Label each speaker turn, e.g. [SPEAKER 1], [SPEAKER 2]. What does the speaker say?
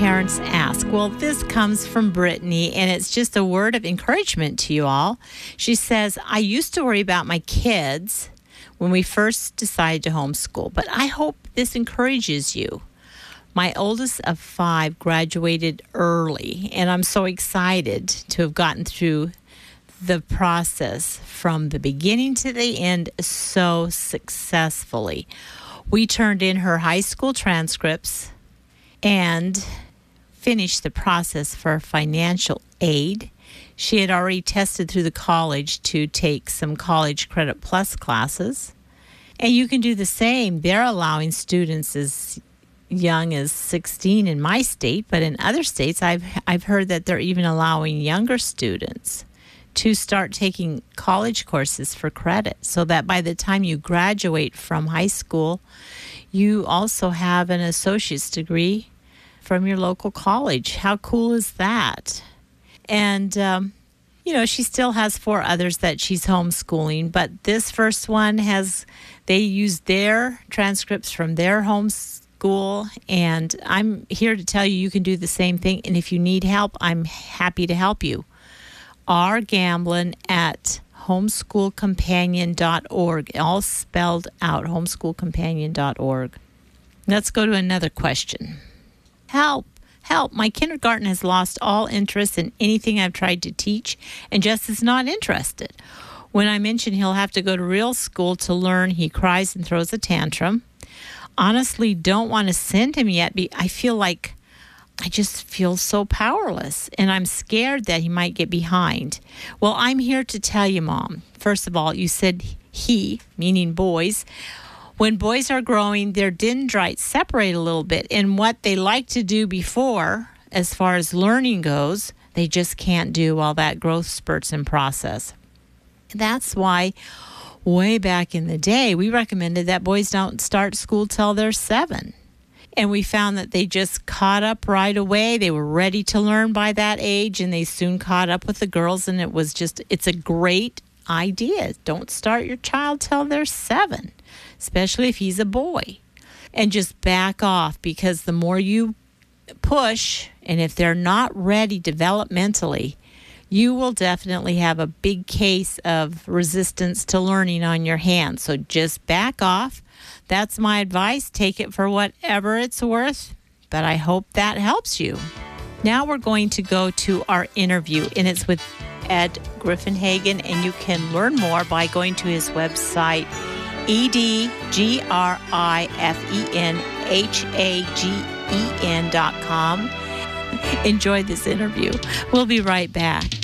[SPEAKER 1] Parents Ask. Well, this comes from Brittany, and it's just a word of encouragement to you all. She says, I used to worry about my kids when we first decided to homeschool, but I hope this encourages you. My oldest of 5 graduated early, and I'm so excited to have gotten through the process from the beginning to the end so successfully. We turned in her high school transcripts and finished the process for financial aid. She had already tested through the college to take some College Credit Plus classes. And you can do the same. They're allowing students as young as 16 in my state, but in other states, I've heard that they're even allowing younger students to start taking college courses for credit, so that by the time you graduate from high school, you also have an associate's degree from your local college. How cool is that? And, she still has 4 others that she's homeschooling, but this first one they use their transcripts from their homeschool, and I'm here to tell you, you can do the same thing. And if you need help, I'm happy to help you. rgamblin at homeschoolcompanion.org, all spelled out, homeschoolcompanion.org. Let's go to another question. Help, my kindergarten has lost all interest in anything I've tried to teach and just is not interested. When I mention he'll have to go to real school to learn, he cries and throws a tantrum. Honestly, don't want to send him yet. I just feel so powerless, and I'm scared that he might get behind. Well, I'm here to tell you, Mom. First of all, you said he, meaning boys. When boys are growing, their dendrites separate a little bit, and what they like to do before, as far as learning goes, they just can't do while that growth spurt's in process. That's why way back in the day, we recommended that boys don't start school till they're 7. And we found that they just caught up right away. They were ready to learn by that age, and they soon caught up with the girls. And it's a great idea. Don't start your child till they're 7, especially if he's a boy. And just back off, because the more you push, and if they're not ready developmentally, you will definitely have a big case of resistance to learning on your hands. So just back off. That's my advice. Take it for whatever it's worth, but I hope that helps you. Now we're going to go to our interview, and it's with Ed Griffenhagen, and you can learn more by going to his website, edgrifenhagen.com. Enjoy this interview. We'll be right back.